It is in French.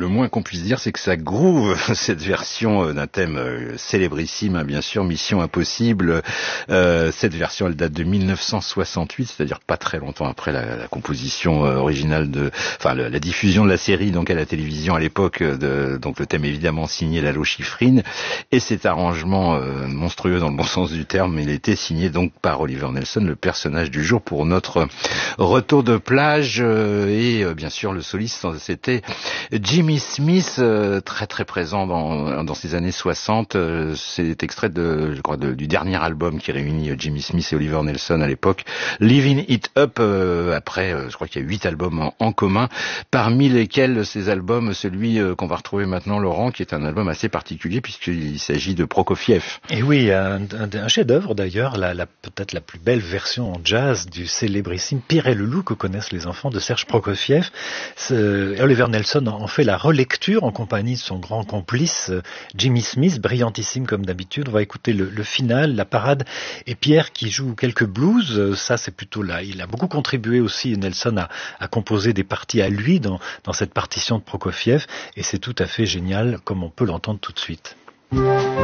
moins qu'on puisse dire, c'est que ça groove cette version d'un thème célébrissime, hein, bien sûr, Mission Impossible. Cette version, elle date de 1968, c'est-à-dire pas très longtemps après la composition originale la diffusion de la série donc à la télévision à l'époque. Donc le thème évidemment signé Lalo Schifrin, et cet arrangement monstrueux dans le bon sens du terme, il était signé donc par Oliver Nelson, le personnage du jour pour notre retour de plage, et bien sûr le soliste c'était Jimmy Smith, très très présent dans ces années 60. C'est extrait du dernier album qui réunit Jimmy Smith et Oliver Nelson à l'époque, Living It Up. Après, je crois qu'il y a 8 albums en commun, parmi lesquels ces albums, celui qu'on va retrouver maintenant, Laurent, qui est un album assez particulier puisqu'il s'agit de Prokofiev. Et oui, un chef-d'œuvre d'ailleurs, peut-être la plus belle version en jazz du célébrissime Pierre et le loup que connaissent les enfants de Serge Prokofiev. Oliver Nelson en fait la relecture en compagnie de son grand complice Jimmy Smith, brillantissime comme d'habitude. On va écouter le final, la parade, et Pierre qui joue quelques blues. Ça, c'est plutôt là. Il a beaucoup contribué aussi, Nelson, à composer des parties à lui dans cette partition de Prokofiev, et c'est tout à fait génial comme on peut l'entendre tout de suite.